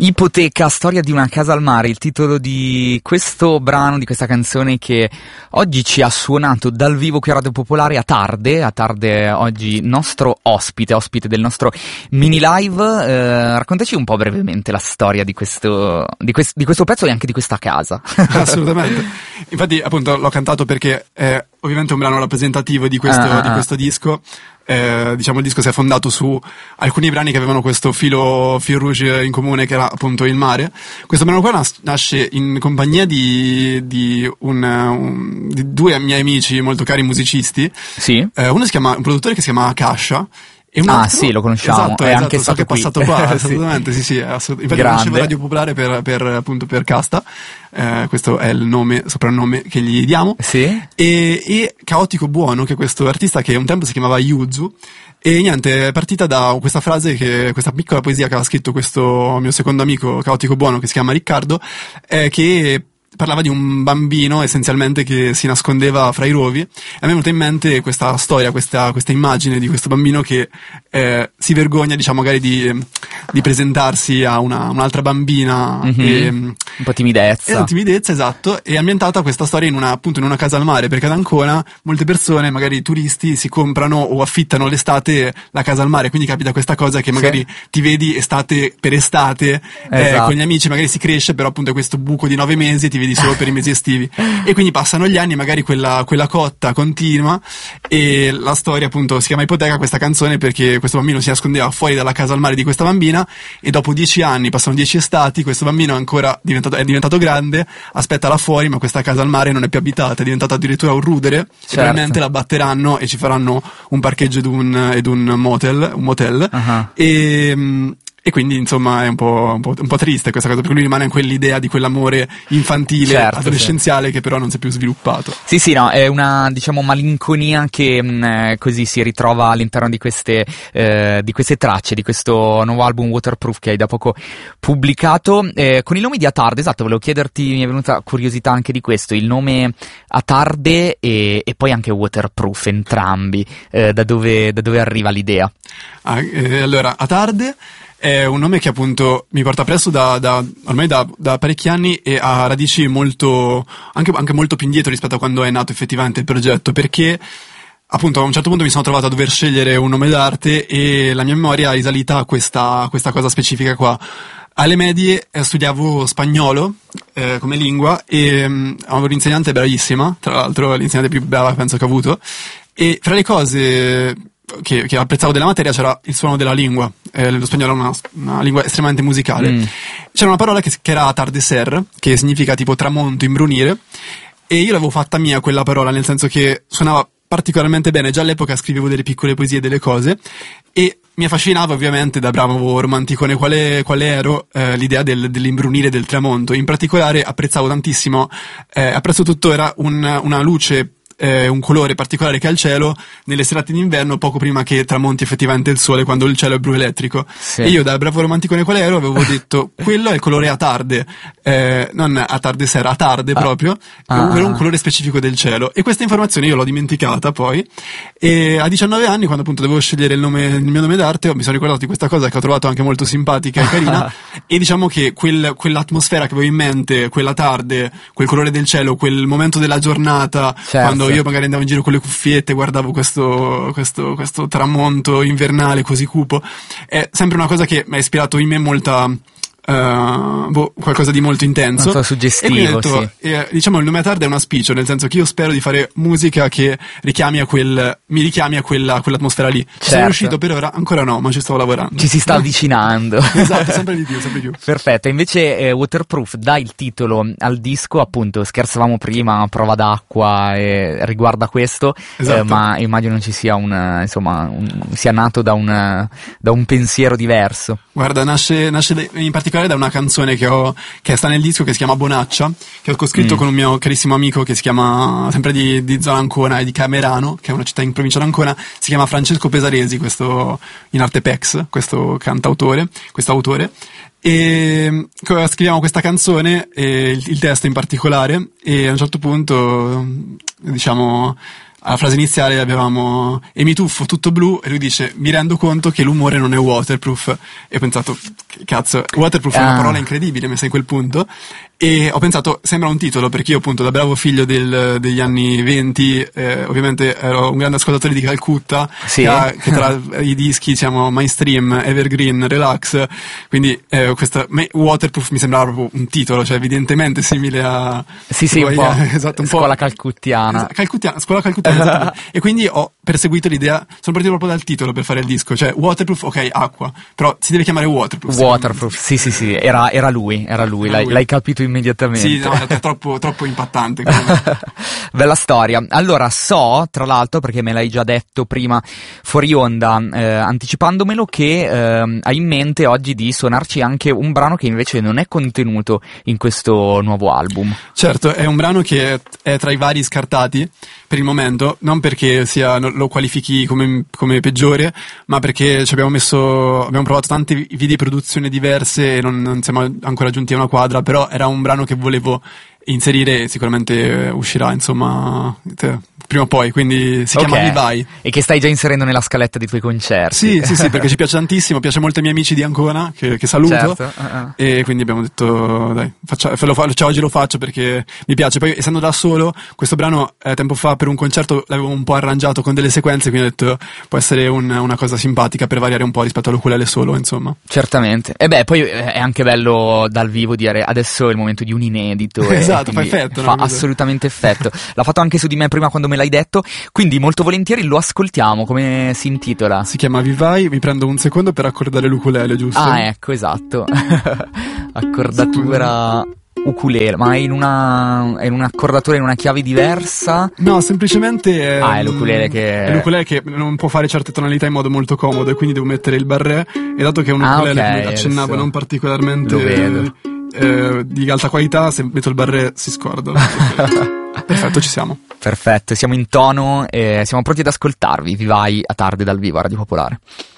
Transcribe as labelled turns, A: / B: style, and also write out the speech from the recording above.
A: Ipoteca, storia di una casa al mare, il titolo di questo brano, di questa canzone che oggi ci ha suonato dal vivo qui a Radio Popolare a Tarde oggi nostro ospite del nostro mini live. Raccontaci un po' brevemente la storia di questo pezzo e anche di questa casa.
B: Assolutamente, infatti appunto l'ho cantato perché è ovviamente un brano rappresentativo di questo disco. Diciamo il disco si è fondato su alcuni brani che avevano questo fil rouge in comune, che era appunto il mare. Questo brano qua nasce in compagnia di due miei amici molto cari musicisti.
A: Sì.
B: Uno un produttore che si chiama Akasha.
A: Sì, lo conosciamo,
B: esatto,
A: è anche
B: stato
A: qui.
B: passato qua, assolutamente, sì, infatti conoscevo Radio Popolare per Casta, questo è il soprannome che gli diamo.
A: Sì.
B: E Caotico Buono, che è questo artista che un tempo si chiamava Yuzu, e niente, è partita da questa frase, questa piccola poesia che aveva scritto questo mio secondo amico Caotico Buono, che si chiama Riccardo, che parlava di un bambino essenzialmente che si nascondeva fra i rovi, e mi è venuta in mente questa storia, questa immagine di questo bambino che si vergogna, diciamo, magari di presentarsi a un'altra bambina,
A: un po' timidezza.
B: Timidezza, esatto, e ambientata questa storia in una casa al mare, perché ad Ancona molte persone, magari turisti, si comprano o affittano l'estate la casa al mare, quindi capita questa cosa che magari ti vedi estate per estate,
A: esatto,
B: con gli amici, magari si cresce, però appunto è questo buco di 9 mesi, ti vedi solo per i mesi estivi, e quindi passano gli anni, magari quella cotta continua, e la storia appunto si chiama Ipoteca, questa canzone, perché questo bambino si nascondeva fuori dalla casa al mare di questa bambina, e dopo 10 anni, passano 10 estati, questo bambino è diventato grande, aspetta là fuori, ma questa casa al mare non è più abitata, è diventata addirittura un rudere,
A: certo,
B: e probabilmente la batteranno e ci faranno un parcheggio ed un motel, e quindi insomma è un po' triste questa cosa, perché lui rimane in quell'idea di quell'amore infantile,
A: certo,
B: adolescenziale, che però non si è più sviluppato.
A: Sì, no, è una, diciamo, malinconia che così si ritrova all'interno di queste tracce, di questo nuovo album Waterproof che hai da poco pubblicato, con il nome di Atarde. Esatto, volevo chiederti, mi è venuta curiosità anche di questo, il nome Atarde e poi anche Waterproof, entrambi, da dove arriva l'idea?
B: Allora, Atarde è un nome che appunto mi porta presso ormai da parecchi anni, e ha radici molto, anche molto più indietro rispetto a quando è nato effettivamente il progetto, perché appunto a un certo punto mi sono trovato a dover scegliere un nome d'arte, e la mia memoria è risalita a questa cosa specifica qua. Alle medie studiavo spagnolo come lingua, e avevo un'insegnante bravissima, tra l'altro l'insegnante più brava penso che ho avuto, e fra le cose che apprezzavo della materia c'era il suono della lingua. Lo spagnolo è una lingua estremamente musicale. C'era una parola che era atardecer, che significa tipo tramonto, imbrunire, e io l'avevo fatta mia quella parola, nel senso che suonava particolarmente bene. Già all'epoca scrivevo delle piccole poesie, delle cose, e mi affascinava ovviamente, da bravo romanticone quale ero, l'idea dell'imbrunire del tramonto. In particolare apprezzavo tantissimo, apprezzo tuttora una luce, un colore particolare che ha il cielo nelle serate d'inverno, poco prima che tramonti effettivamente il sole, quando il cielo è blu elettrico.
A: Sì.
B: E io, da bravo romanticone quale ero, avevo detto quello è il colore Atarde, non atardecer, Atarde proprio, ovvero un colore specifico del cielo. E questa informazione io l'ho dimenticata poi, e a 19 anni, quando appunto dovevo scegliere il mio nome d'arte, mi sono ricordato di questa cosa che ho trovato anche molto simpatica e carina, e diciamo che quell'atmosfera che avevo in mente, quella tarde, quel colore del cielo, quel momento della giornata,
A: certo,
B: quando io magari andavo in giro con le cuffiette, guardavo questo tramonto invernale così cupo, è sempre una cosa che mi ha ispirato in me molta, qualcosa di molto intenso,
A: molto suggestivo.
B: E quindi ho detto, diciamo, il nome Atarde è un auspicio, nel senso che io spero di fare musica che mi richiami a quell'atmosfera lì.
A: Certo.
B: Sono riuscito per ora? Ancora no, ma ci sto lavorando.
A: Ci si sta avvicinando.
B: Esatto, sempre di più.
A: Perfetto. Invece Waterproof dà il titolo al disco, appunto, scherzavamo prima, prova d'acqua, riguarda questo,
B: esatto,
A: ma immagino ci sia sia nato da un pensiero diverso.
B: Guarda, nasce in particolare da una canzone che sta nel disco, che si chiama Bonaccia, che ho scritto con un mio carissimo amico che si chiama, sempre di zona Ancona e di Camerano, che è una città in provincia d'Ancona, si chiama Francesco Pesaresi, questo in arte Pex, questo autore, e scriviamo questa canzone, e il testo in particolare, e a un certo punto, diciamo, alla frase iniziale avevamo "e mi tuffo tutto blu", e lui dice "mi rendo conto che l'umore non è waterproof", e ho pensato cazzo, waterproof è una parola incredibile messa in quel punto, e ho pensato sembra un titolo, perché io appunto da bravo figlio degli anni 20 ovviamente ero un grande ascoltatore di Calcutta,
A: sì.
B: che tra i dischi diciamo mainstream, evergreen, relax, quindi waterproof mi sembrava proprio un titolo, cioè evidentemente simile a
A: un po',
B: esatto, un
A: scuola
B: po'
A: calcuttiana.
B: Scuola calcuttiana, esatto. E quindi ho perseguito l'idea, sono partito proprio dal titolo per fare il disco, cioè waterproof, ok, acqua, però si deve chiamare waterproof,
A: sì, era lui, l'hai capito immediatamente.
B: Sì, no, è troppo impattante.
A: Bella storia. Allora, so, tra l'altro, perché me l'hai già detto prima fuori onda, anticipandomelo, che hai in mente oggi di suonarci anche un brano che invece non è contenuto in questo nuovo album.
B: Certo, è un brano che è tra i vari scartati per il momento, non perché lo qualifichi come peggiore, ma perché abbiamo provato tante video di produzione diverse e non siamo ancora giunti a una quadra, però era un brano che volevo inserire e sicuramente uscirà, insomma, prima o poi, quindi si chiama Vivai.
A: E che stai già inserendo nella scaletta dei tuoi concerti.
B: Sì, perché ci piace tantissimo, piace molto ai miei amici di Ancona, che saluto,
A: certo.
B: E quindi abbiamo detto dai, oggi lo faccio perché mi piace. Poi essendo da solo, questo brano tempo fa per un concerto l'avevo un po' arrangiato con delle sequenze, quindi ho detto può essere una cosa simpatica per variare un po' rispetto all'ukulele solo, insomma.
A: Certamente. E beh, poi è anche bello dal vivo dire adesso è il momento di un inedito.
B: Esatto, fa effetto.
A: Fa assolutamente effetto. L'ha fatto anche su di me prima quando me l'hai detto, quindi molto volentieri lo ascoltiamo. Come si intitola?
B: Si chiama Vivai, mi prendo un secondo per accordare l'ukulele, giusto?
A: Ah, ecco, esatto. Accordatura ukulele, ma è in un'accordatura in una chiave diversa?
B: No, semplicemente
A: è l'ukulele che...
B: È l'ukulele che non può fare certe tonalità in modo molto comodo, e quindi devo mettere il barré, e dato che è un ukulele, come accennavo, non particolarmente...
A: Lo vedo.
B: Di alta qualità, se metto il barré si scorda. Perfetto, ci siamo.
A: Perfetto, siamo in tono e siamo pronti ad ascoltarvi. Vivai a tardi dal vivo a Radio Popolare.